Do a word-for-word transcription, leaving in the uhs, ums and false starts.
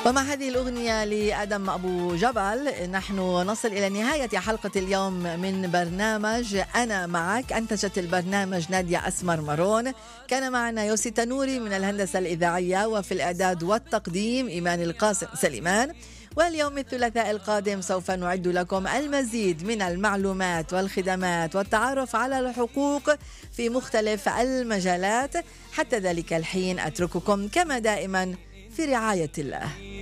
ومع هذه الأغنية لآدم أبو جبل نحن نصل إلى نهاية حلقة اليوم من برنامج أنا معك. أنتجت البرنامج نادية أسمر مرون، كان معنا يوسي تنوري من الهندسة الإذاعية، وفي الإعداد والتقديم إيمان القاسم سليمان. واليوم الثلاثاء القادم سوف نعد لكم المزيد من المعلومات والخدمات والتعرف على الحقوق في مختلف المجالات. حتى ذلك الحين أترككم كما دائما في رعاية الله.